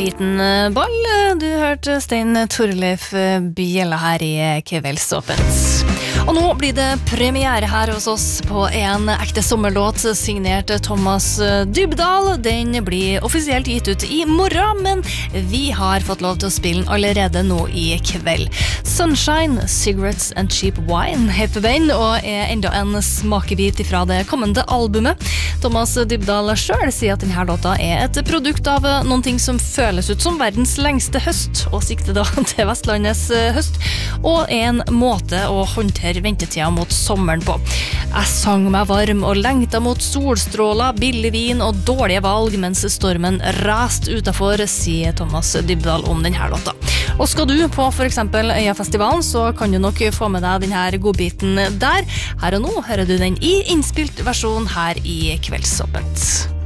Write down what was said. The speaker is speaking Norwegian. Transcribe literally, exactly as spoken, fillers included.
liten ball. Du hørte Stein Torleif Bjella her i Kveldsåpent. Og nå blir det premiere her hos oss på en ekte sommerlåt signert Thomas Dybdahl. Den blir offisielt gitt ut i morgen, men vi har fått lov til å spille den allerede nå i kveld. Sunshine, Cigarettes and Cheap Wine heter den, og er enda en smakebit fra det kommende albumet. Thomas Dybdahl selv sier at denne låta er et produkt av noen ting som føles ut som verdens lengste høst, og sikter da til Vestlandets høst, og en måte å håndtere ventetida mot sommeren på. Jeg sang meg varm og lengta mot solstråler, billig vin og dårlige valg mens stormen rast utenfor, sier Thomas Dybdahl om denne låta. Og skal du på for eksempel Øyafestivalen, så kan du nok få med deg denne godbiten der. Her og nå hører du den i innspilt versjon her i Kveldsåpent.